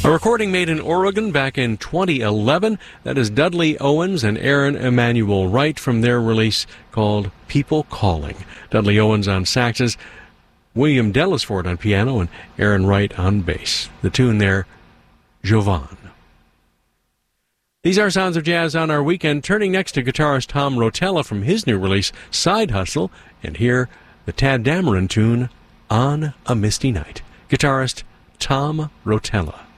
A recording made in Oregon back in 2011. That is Dudley Owens and Aaron Emanuel Wright from their release called People Calling. Dudley Owens on saxes, William Dellisford on piano, and Aaron Wright on bass. The tune there, Jovan. These are Sounds of Jazz on our weekend, turning next to guitarist Tom Rotella from his new release, Side Hustle, and here, the Tadd Dameron tune, On a Misty Night. Guitarist Tom Rotella.